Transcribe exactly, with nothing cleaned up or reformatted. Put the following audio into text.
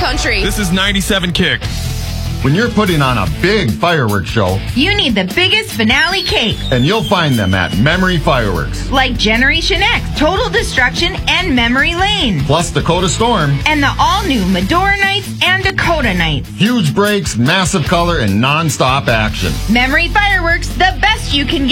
country. This is ninety-seven Kick. When you're putting on a big fireworks show, you need the biggest finale cake. And you'll find them at Memory Fireworks. Like Generation X, Total Destruction, and Memory Lane. Plus Dakota Storm. And the all-new Medora Nights and Dakota Nights. Huge breaks, massive color, and non-stop action. Memory Fireworks, the best you can get.